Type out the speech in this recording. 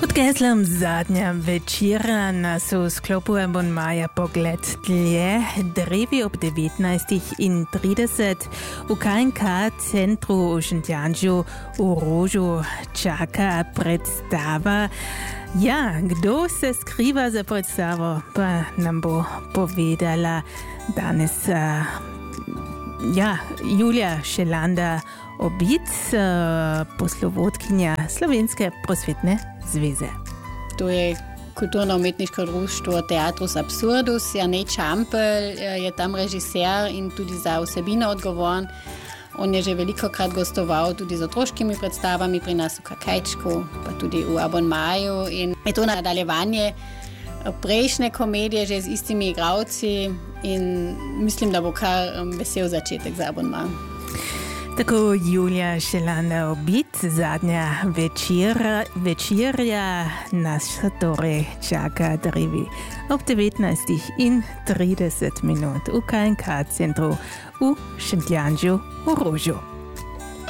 Pod geslom zadnja večera nas v sklopu abonmaja Pogled dlje drevi ob 19:30 v KNK centru v Šentjanžu v Rožu čaka predstava. Ja, kdo se skriva za predstavo, pa nam bo povedala danes Julia Šelanda Obic, poslovodkinja Slovenske prosvetne zveze. To je kulturno-umetniško društvo Teatrus Absurdus. Janej Čampel je tam režiser in tudi za vsebino odgovoren. On je že velikokrat gostoval tudi z otroškimi predstavami pri nas v Kakajčku, pa tudi v abonmaju. In je to nadaljevanje prejšnje komedije že z istimi igralci in mislim, da bo kar vesel začetek za abonma. Tako Julia Šelanda Obic, zadnja večerja nas torej čaka drevi ob 19:30 v KNK centru v Šentjanžu v Rožu.